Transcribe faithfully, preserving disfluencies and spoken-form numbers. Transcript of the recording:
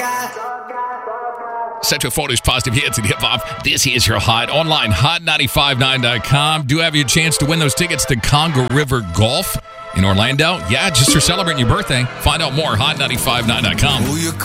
Central Florida's positive hits and hip hop. This is your hot online, hot nine five nine dot com. Do have your chance to win those tickets to Congo River Golf in Orlando. Yeah, just for celebrating your birthday. Find out more, hot nine five nine dot com.